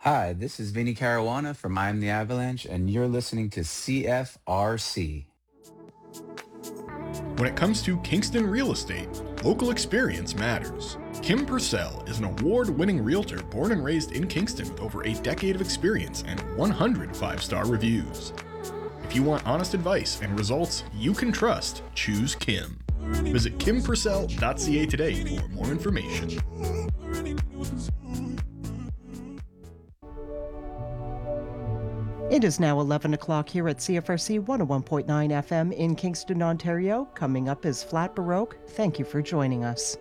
Hi, this is Vinny Caruana from I Am the Avalanche, and you're listening to CFRC. When it comes to Kingston real estate, local experience matters. Kim Purcell is an award-winning realtor born and raised in Kingston with over a decade of experience and 100 five-star reviews. If you want honest advice and results you can trust, choose Kim. Visit kimpurcell.ca today for more information. It is now 11 o'clock here at CFRC 101.9 FM in Kingston, Ontario. Coming up is Flat Baroque. Thank you for joining us.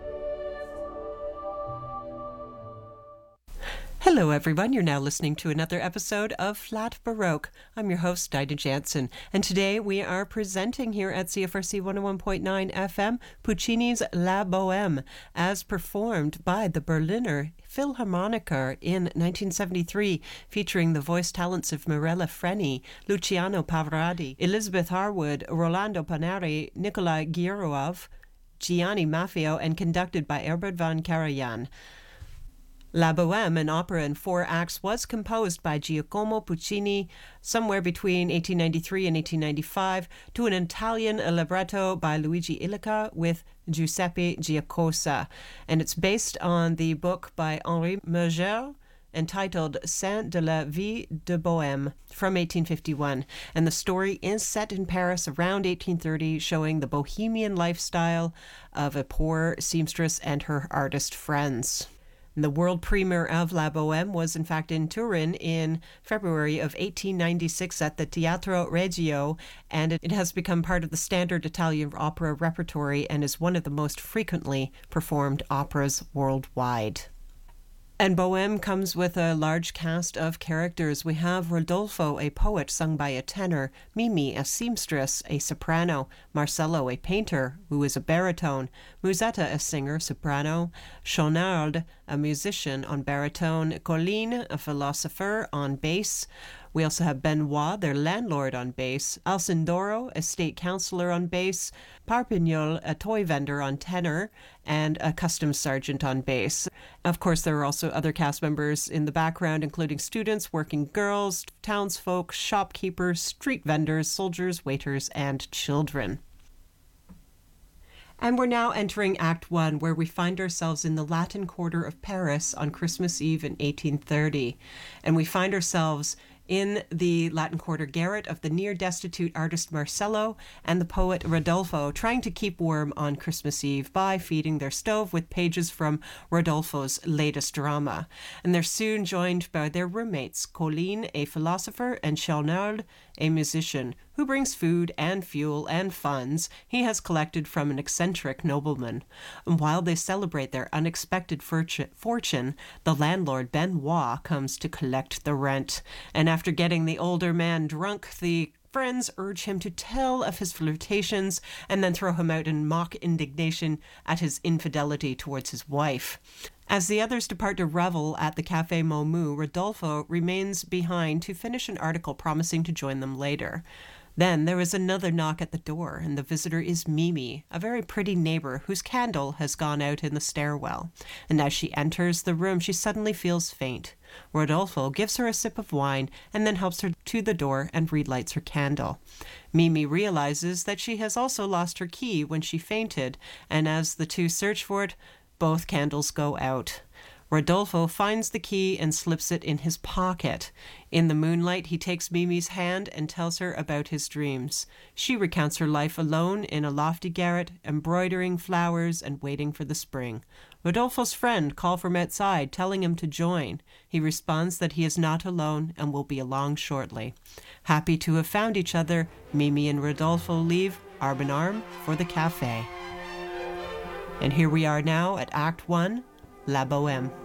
Hello, everyone. You're now listening to another episode of Flat Baroque. I'm your host, Dinah Jansen, and today we are presenting here at CFRC 101.9 FM Puccini's La Bohème, as performed by the Berliner Philharmoniker in 1973, featuring the voice talents of Mirella Freni, Luciano Pavarotti, Elizabeth Harwood, Rolando Panari, Nikolai Gierov, Gianni Maffeo, and conducted by Herbert von Karajan. La Bohème, an opera in 4 acts, was composed by Giacomo Puccini somewhere between 1893 and 1895 to an Italian libretto by Luigi Illica with Giuseppe Giacosa. And it's based on the book by Henri Murger entitled Saint de la Vie de Bohème from 1851. And the story is set in Paris around 1830, showing the bohemian lifestyle of a poor seamstress and her artist friends. The world premiere of La Bohème was in fact in Turin in February of 1896 at the Teatro Regio, and it has become part of the standard Italian opera repertory and is one of the most frequently performed operas worldwide. And Bohème comes with a large cast of characters. We have Rodolfo, a poet sung by a tenor, Mimi, a seamstress, a soprano, Marcello, a painter, who is a baritone, Musetta, a singer, soprano, Chaunard, a musician, on baritone, Colline, a philosopher, on bass. We also have Benoit, their landlord, on bass, Alcindoro, a state councillor, on bass, Parpignol, a toy vendor, on tenor, and a customs sergeant on bass. Of course, there are also other cast members in the background, including students, working girls, townsfolk, shopkeepers, street vendors, soldiers, waiters, and children. And we're now entering Act 1, where we find ourselves in the Latin Quarter of Paris on Christmas Eve in 1830. And we find ourselves in the Latin Quarter garret of the near-destitute artist Marcello and the poet Rodolfo, trying to keep warm on Christmas Eve by feeding their stove with pages from Rodolfo's latest drama. And they're soon joined by their roommates, Colline, a philosopher, and Chaunard, a musician, who brings food and fuel and funds he has collected from an eccentric nobleman. And while they celebrate their unexpected fortune, the landlord Benoit comes to collect the rent. And after getting the older man drunk, the friends urge him to tell of his flirtations and then throw him out in mock indignation at his infidelity towards his wife. As the others depart to revel at the Café Momu, Rodolfo remains behind to finish an article promising to join them later. Then there is another knock at the door, and the visitor is Mimi, a very pretty neighbor whose candle has gone out in the stairwell. And as she enters the room, she suddenly feels faint. Rodolfo gives her a sip of wine and then helps her to the door and relights her candle. Mimi realizes that she has also lost her key when she fainted, and as the two search for it, both candles go out. Rodolfo finds the key and slips it in his pocket. In the moonlight, he takes Mimi's hand and tells her about his dreams. She recounts her life alone in a lofty garret, embroidering flowers and waiting for the spring. Rodolfo's friend calls from outside, telling him to join. He responds that he is not alone and will be along shortly. Happy to have found each other, Mimi and Rodolfo leave, arm in arm, for the cafe. And here we are now at Act 1, La Bohème.